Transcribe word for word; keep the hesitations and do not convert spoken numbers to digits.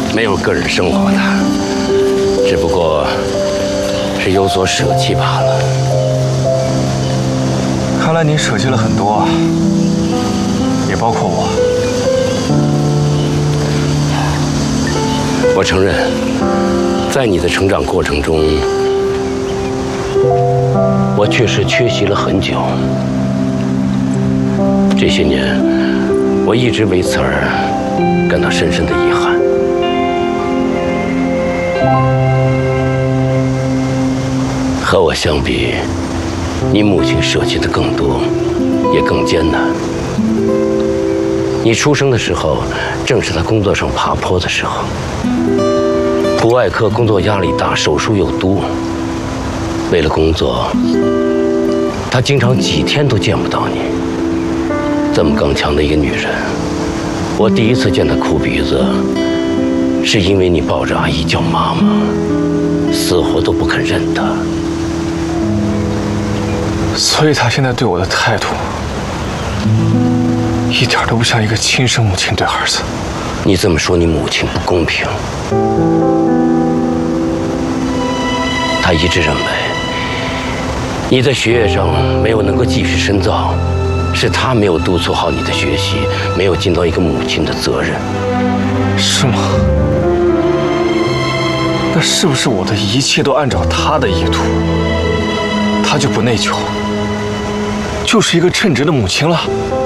没有个人生活的，只不过是有所舍弃罢了。 看来你舍弃了很多，也包括我。 我承认，在你的成长过程中，我确实缺席了很久。这些年，我一直为此而感到深深的遗憾。和我相比，你母亲舍弃的更多，也更艰难。你出生的时候，正是她工作上爬坡的时候。普外科工作压力大，手术又多。为了工作，她经常几天都见不到你。这么刚强的一个女人，我第一次见她哭鼻子，是因为你抱着阿姨叫妈妈，死活都不肯认她。 所以她现在对我的态度，一点都不像一个亲生母亲对儿子。 你这么说，你母亲不公平。她一致认为，你在学业上没有能够继续深造，是她没有督促好你的学习，没有尽到一个母亲的责任。 是吗？那是不是我的一切都按照她的意图，她就不内疚，就是一个称职的母亲了？